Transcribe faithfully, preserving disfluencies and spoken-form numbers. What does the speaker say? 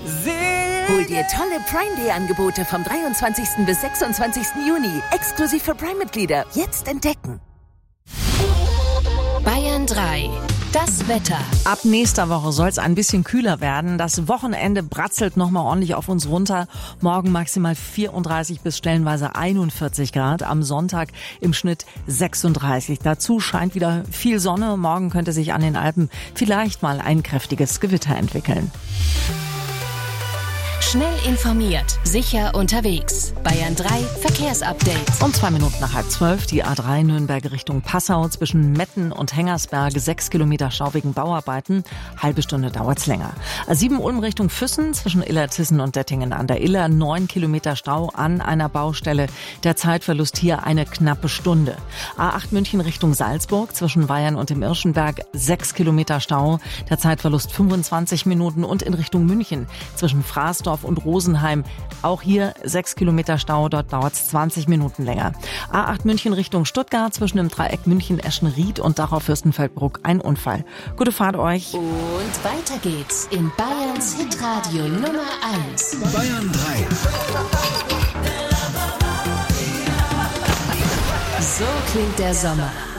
Hol dir tolle Prime Day Angebote vom dreiundzwanzigsten bis sechsundzwanzigsten Juni. Exklusiv für Prime-Mitglieder. Jetzt entdecken. Bayern drei. Das Wetter. Ab nächster Woche soll es ein bisschen kühler werden. Das Wochenende bratzelt nochmal ordentlich auf uns runter. Morgen maximal vierunddreißig bis stellenweise einundvierzig Grad. Am Sonntag im Schnitt sechsunddreißig. Dazu scheint wieder viel Sonne. Morgen könnte sich an den Alpen vielleicht mal ein kräftiges Gewitter entwickeln. Schnell informiert, sicher unterwegs. Bayern drei Verkehrsupdate. Um zwei Minuten nach halb zwölf die A drei Nürnberg Richtung Passau zwischen Metten und Hengersberge. Sechs Kilometer Stau wegen Bauarbeiten. Halbe Stunde dauert's länger. A sieben Ulm Richtung Füssen zwischen Illertissen und Dettingen an der Iller. Neun Kilometer Stau an einer Baustelle. Der Zeitverlust hier eine knappe Stunde. A acht München Richtung Salzburg zwischen Weyern und dem Irschenberg. Sechs Kilometer Stau. Der Zeitverlust fünfundzwanzig Minuten. Und in Richtung München zwischen Fraßdorf und Rosenheim. Auch hier sechs Kilometer Stau, dort dauert es zwanzig Minuten länger. A acht München Richtung Stuttgart zwischen dem Dreieck München-Eschenried und Dachau-Fürstenfeldbruck ein Unfall. Gute Fahrt euch. Und weiter geht's in Bayerns Hitradio Nummer eins. Bayern drei. So klingt der Sommer.